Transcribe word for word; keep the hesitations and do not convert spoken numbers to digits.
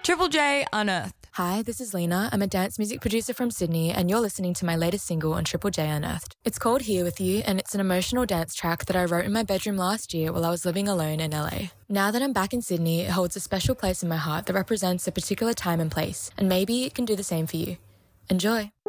Triple J Unearthed. Hi, this is Lena. I'm a dance music producer from Sydney, and you're listening to my latest single on Triple J Unearthed. It's called Here With You, and it's an emotional dance track that I wrote in my bedroom last year while I was living alone in L A. Now that I'm back in Sydney, it holds a special place in my heart that represents a particular time and place, and maybe it can do the same for you. Enjoy.